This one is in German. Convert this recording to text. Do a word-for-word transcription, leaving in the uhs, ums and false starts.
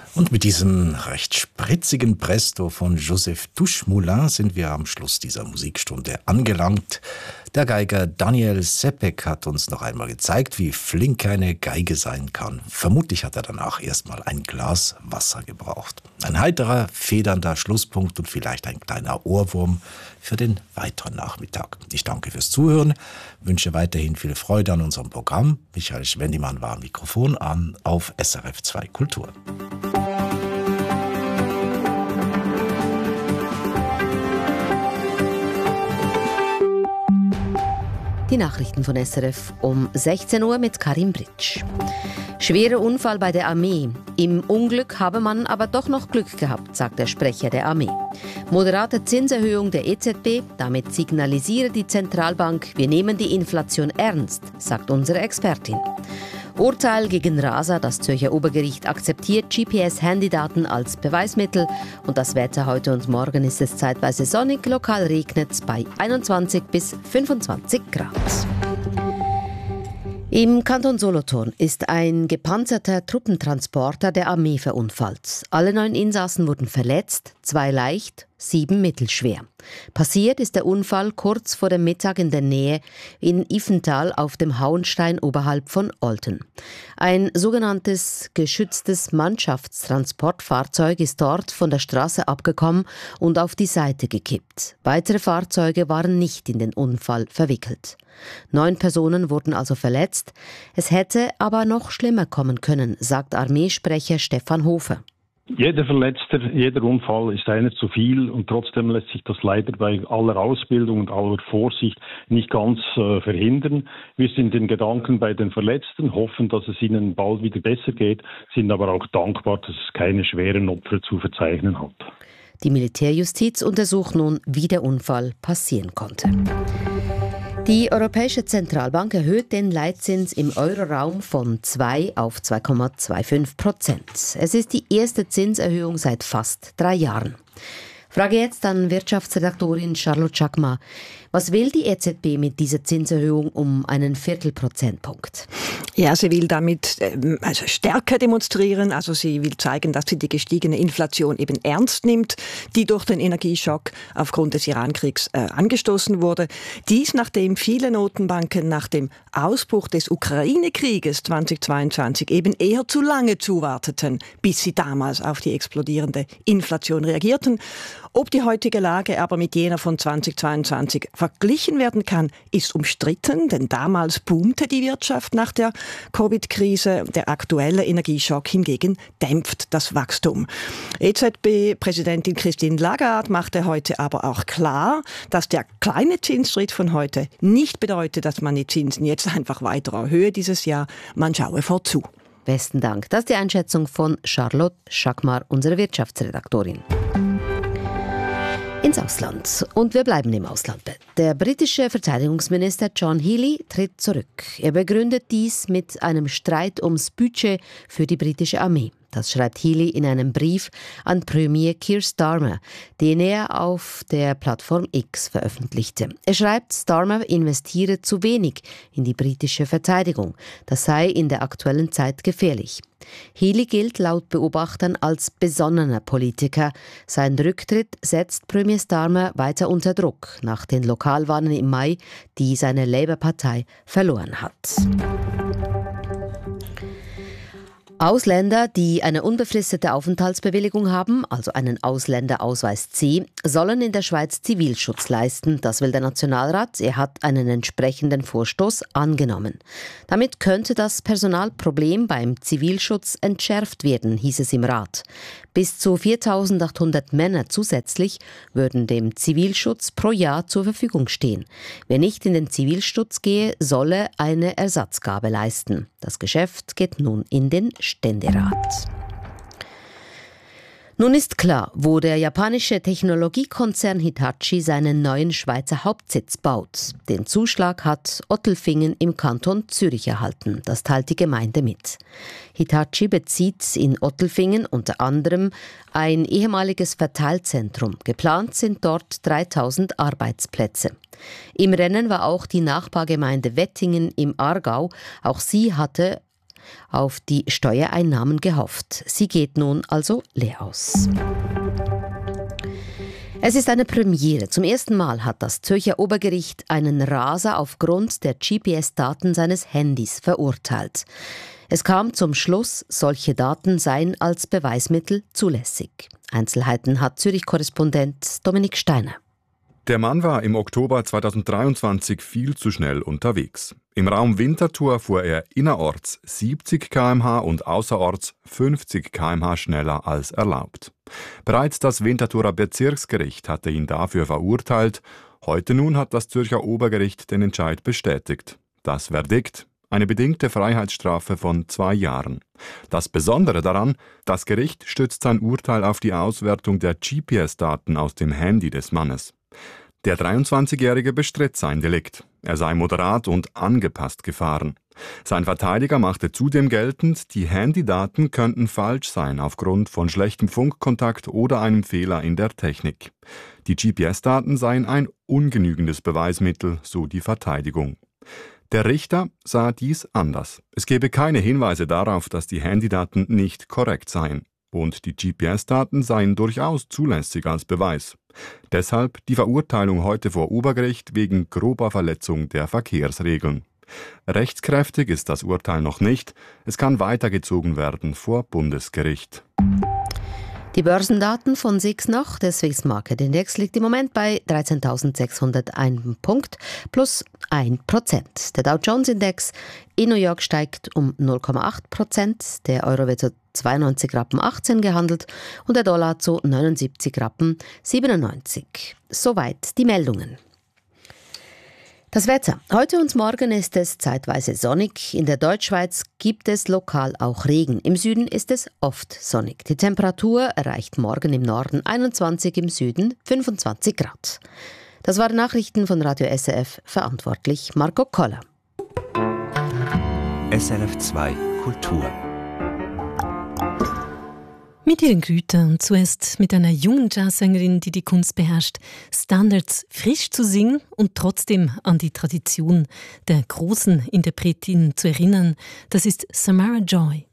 Und mit diesem recht spritzigen Presto von Joseph Touche-Moulin sind wir am Schluss dieser Musikstunde angelangt. Der Geiger Daniel Sepek hat uns noch einmal gezeigt, wie flink eine Geige sein kann. Vermutlich hat er danach erstmal ein Glas Wasser gebraucht. Ein heiterer, federnder Schlusspunkt und vielleicht ein kleiner Ohrwurm für den weiteren Nachmittag. Ich danke fürs Zuhören, wünsche weiterhin viel Freude an unserem Programm. Michael Schwendimann war am Mikrofon an auf S R F zwei Kultur. Die Nachrichten von S R F um sechzehn Uhr mit Karim Britsch. Schwerer Unfall bei der Armee. Im Unglück habe man aber doch noch Glück gehabt, sagt der Sprecher der Armee. Moderate Zinserhöhung der E Z B, damit signalisiere die Zentralbank, wir nehmen die Inflation ernst, sagt unsere Expertin. Urteil gegen Rasa. Das Zürcher Obergericht akzeptiert G P S-Handydaten als Beweismittel. Und das Wetter heute und morgen ist es zeitweise sonnig, lokal regnet es bei einundzwanzig bis fünfundzwanzig Grad. Im Kanton Solothurn ist ein gepanzerter Truppentransporter der Armee verunfallt. Alle neun Insassen wurden verletzt, zwei leicht, sieben mittelschwer. Passiert ist der Unfall kurz vor dem Mittag in der Nähe in Iffental auf dem Hauenstein oberhalb von Olten. Ein sogenanntes geschütztes Mannschaftstransportfahrzeug ist dort von der Straße abgekommen und auf die Seite gekippt. Weitere Fahrzeuge waren nicht in den Unfall verwickelt. Neun Personen wurden also verletzt. Es hätte aber noch schlimmer kommen können, sagt Armeesprecher Stefan Hofer. Jeder Verletzter, jeder Unfall ist einer zu viel und trotzdem lässt sich das leider bei aller Ausbildung und aller Vorsicht nicht ganz äh, verhindern. Wir sind in Gedanken bei den Verletzten, hoffen, dass es ihnen bald wieder besser geht, sind aber auch dankbar, dass es keine schweren Opfer zu verzeichnen hat. Die Militärjustiz untersucht nun, wie der Unfall passieren konnte. Die Europäische Zentralbank erhöht den Leitzins im Euroraum von zwei auf zwei Komma fünfundzwanzig Prozent. Es ist die erste Zinserhöhung seit fast drei Jahren. Frage jetzt an Wirtschaftsredaktorin Charlotte Chakma. Was will die E Z B mit dieser Zinserhöhung um einen Viertelprozentpunkt? Ja, sie will damit ähm, also Stärke demonstrieren. Also sie will zeigen, dass sie die gestiegene Inflation eben ernst nimmt, die durch den Energieschock aufgrund des Irankriegs äh, angestoßen wurde. Dies, nachdem viele Notenbanken nach dem Ausbruch des Ukraine-Krieges zweitausendzweiundzwanzig eben eher zu lange zuwarteten, bis sie damals auf die explodierende Inflation reagierten. Ob die heutige Lage aber mit jener von zweitausendzweiundzwanzig verglichen werden kann, ist umstritten, denn damals boomte die Wirtschaft nach der Covid-Krise. Der aktuelle Energieschock hingegen dämpft das Wachstum. E Z B-Präsidentin Christine Lagarde machte heute aber auch klar, dass der kleine Zinsschritt von heute nicht bedeutet, dass man die Zinsen jetzt einfach weiter erhöhe dieses Jahr. Man schaue vorzu. Besten Dank. Das ist die Einschätzung von Charlotte Chakmar, unserer Wirtschaftsredaktorin. Ins Ausland. Und wir bleiben im Ausland. Der britische Verteidigungsminister John Healey tritt zurück. Er begründet dies mit einem Streit ums Budget für die britische Armee. Das schreibt Healey in einem Brief an Premier Keir Starmer, den er auf der Plattform X veröffentlichte. Er schreibt, Starmer investiere zu wenig in die britische Verteidigung. Das sei in der aktuellen Zeit gefährlich. Healey gilt laut Beobachtern als besonnener Politiker. Sein Rücktritt setzt Premier Starmer weiter unter Druck nach den Lokalwahlen im Mai, die seine Labour-Partei verloren hat. Ausländer, die eine unbefristete Aufenthaltsbewilligung haben, also einen Ausländerausweis C, sollen in der Schweiz Zivilschutz leisten. Das will der Nationalrat. Er hat einen entsprechenden Vorstoß angenommen. Damit könnte das Personalproblem beim Zivilschutz entschärft werden, hieß es im Rat. Bis zu viertausendachthundert Männer zusätzlich würden dem Zivilschutz pro Jahr zur Verfügung stehen. Wer nicht in den Zivilschutz gehe, solle eine Ersatzgabe leisten. Das Geschäft geht nun in den Ständerat. Nun ist klar, wo der japanische Technologiekonzern Hitachi seinen neuen Schweizer Hauptsitz baut. Den Zuschlag hat Ottelfingen im Kanton Zürich erhalten. Das teilt die Gemeinde mit. Hitachi bezieht in Ottelfingen unter anderem ein ehemaliges Verteilzentrum. Geplant sind dort dreitausend Arbeitsplätze. Im Rennen war auch die Nachbargemeinde Wettingen im Aargau. Auch sie hatte auf die Steuereinnahmen gehofft. Sie geht nun also leer aus. Es ist eine Premiere. Zum ersten Mal hat das Zürcher Obergericht einen Raser aufgrund der G P S-Daten seines Handys verurteilt. Es kam zum Schluss, solche Daten seien als Beweismittel zulässig. Einzelheiten hat Zürich-Korrespondent Dominik Steiner. Der Mann war im Oktober zweitausenddreiundzwanzig viel zu schnell unterwegs. Im Raum Winterthur fuhr er innerorts siebzig Kilometer pro Stunde und außerorts fünfzig Kilometer pro Stunde schneller als erlaubt. Bereits das Winterthurer Bezirksgericht hatte ihn dafür verurteilt. Heute nun hat das Zürcher Obergericht den Entscheid bestätigt. Das Verdikt: eine bedingte Freiheitsstrafe von zwei Jahren. Das Besondere daran: das Gericht stützt sein Urteil auf die Auswertung der G P S-Daten aus dem Handy des Mannes. Der dreiundzwanzigjährige bestritt sein Delikt. Er sei moderat und angepasst gefahren. Sein Verteidiger machte zudem geltend, die Handydaten könnten falsch sein aufgrund von schlechtem Funkkontakt oder einem Fehler in der Technik. Die G P S-Daten seien ein ungenügendes Beweismittel, so die Verteidigung. Der Richter sah dies anders. Es gebe keine Hinweise darauf, dass die Handydaten nicht korrekt seien. Und die G P S-Daten seien durchaus zulässig als Beweis. Deshalb die Verurteilung heute vor Obergericht wegen grober Verletzung der Verkehrsregeln. Rechtskräftig ist das Urteil noch nicht. Es kann weitergezogen werden vor Bundesgericht. Die Börsendaten von S I X noch. Der Swiss Market Index liegt im Moment bei dreizehntausendsechshunderteins Punkt, plus ein Prozent. Der Dow Jones Index in New York steigt um null Komma acht Prozent. Der Euro wird zu zweiundneunzig Rappen achtzehn gehandelt und der Dollar zu neunundsiebzig Rappen siebenundneunzig. Soweit die Meldungen. Das Wetter. Heute und morgen ist es zeitweise sonnig. In der Deutschschweiz gibt es lokal auch Regen. Im Süden ist es oft sonnig. Die Temperatur erreicht morgen im Norden einundzwanzig, im Süden fünfundzwanzig Grad. Das waren Nachrichten von Radio S R F, verantwortlich Marco Koller. S R F zwei Kultur. Mit ihren Gütern und zuerst mit einer jungen Jazzsängerin, die die Kunst beherrscht, Standards frisch zu singen und trotzdem an die Tradition der großen Interpretin zu erinnern, das ist Samara Joy.